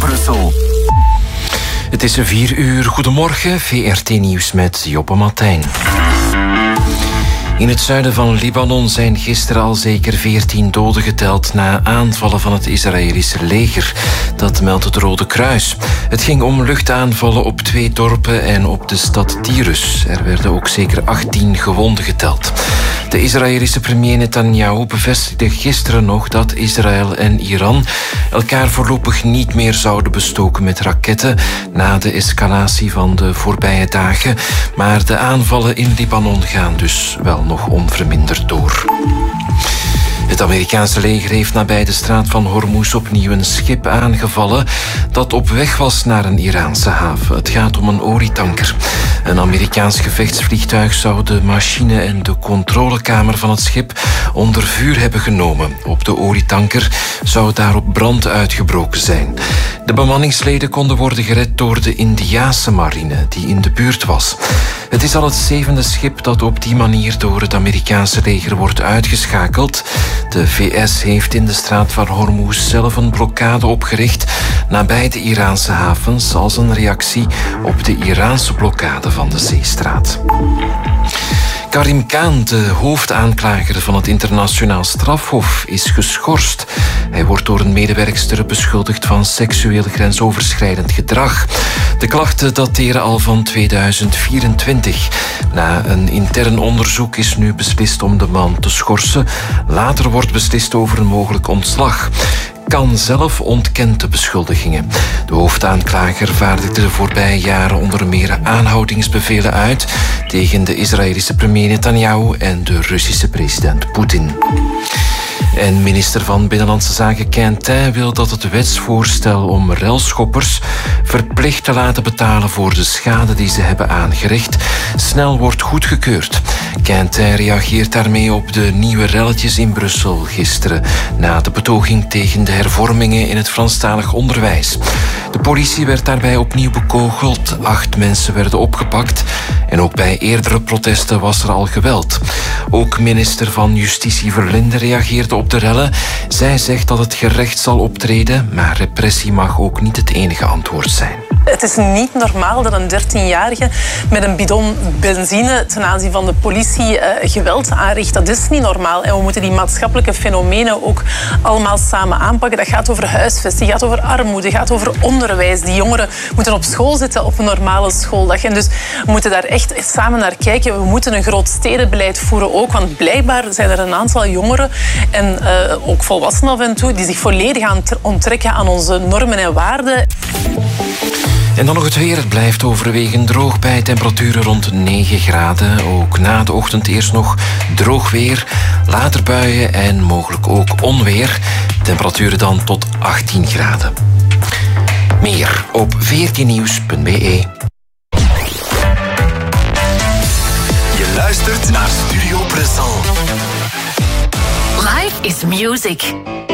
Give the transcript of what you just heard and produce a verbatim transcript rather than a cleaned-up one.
Brussel. Het is vier uur. Goedemorgen, V R T Nieuws met Joppe Martijn. In het zuiden van Libanon zijn gisteren al zeker veertien doden geteld na aanvallen van het Israëlische leger. Dat meldt het Rode Kruis. Het ging om luchtaanvallen op twee dorpen en op de stad Tyrus. Er werden ook zeker achttien gewonden geteld. De Israëlische premier Netanyahu bevestigde gisteren nog dat Israël en Iran elkaar voorlopig niet meer zouden bestoken met raketten na de escalatie van de voorbije dagen. Maar de aanvallen in Libanon gaan dus wel nog onverminderd door. Het Amerikaanse leger heeft nabij de straat van Hormuz opnieuw een schip aangevallen dat op weg was naar een Iraanse haven. Het gaat om een olietanker. Een Amerikaans gevechtsvliegtuig zou de machine en de controlekamer van het schip onder vuur hebben genomen. Op de olietanker zou daarop brand uitgebroken zijn. De bemanningsleden konden worden gered door de Indiase marine die in de buurt was. Het is al het zevende schip dat op die manier door het Amerikaanse leger wordt uitgeschakeld. De V S heeft in de straat van Hormuz zelf een blokkade opgericht nabij de Iraanse havens als een reactie op de Iraanse blokkade van de zeestraat. Karim Khan, de hoofdaanklager van het internationaal strafhof, is geschorst. Hij wordt door een medewerkster beschuldigd van seksueel grensoverschrijdend gedrag. De klachten dateren al van tweeduizend vierentwintig. Na een intern onderzoek is nu beslist om de man te schorsen. Later wordt beslist over een mogelijk ontslag. Khan zelf ontkent de beschuldigingen. De hoofdaanklager vaardigde de voorbije jaren onder meer aanhoudingsbevelen uit tegen de Israëlische premier Netanyahu en de Russische president Poetin. En minister van Binnenlandse Zaken Quentin wil dat het wetsvoorstel om relschoppers verplicht te laten betalen voor de schade die ze hebben aangericht snel wordt goedgekeurd. Quentin reageert daarmee op de nieuwe relletjes in Brussel gisteren na de betoging tegen de hervormingen in het Franstalig onderwijs. De politie werd daarbij opnieuw bekogeld, acht mensen werden opgepakt en ook bij eerdere protesten was er al geweld. Ook minister van Justitie Verlinde reageerde op de rellen. Zij zegt dat het gerecht zal optreden, maar repressie mag ook niet het enige antwoord zijn. Het is niet normaal dat een dertienjarige met een bidon benzine ten aanzien van de politie uh, geweld aanricht. Dat is niet normaal. En we moeten die maatschappelijke fenomenen ook allemaal samen aanpakken. Dat gaat over huisvesting, gaat over armoede, gaat over onderwijs. Die jongeren moeten op school zitten op een normale schooldag. En dus we moeten daar echt samen naar kijken. We moeten een groot stedenbeleid voeren ook. Want blijkbaar zijn er een aantal jongeren en uh, ook volwassenen af en toe die zich volledig aan onttrekken aan onze normen en waarden. En dan nog het weer. Het blijft overwegend droog bij temperaturen rond negen graden. Ook na de ochtend eerst nog droog weer. Later buien en mogelijk ook onweer. Temperaturen dan tot achttien graden. Meer op v r t nieuws punt b e. Je luistert naar Studio Brussel. Life is music.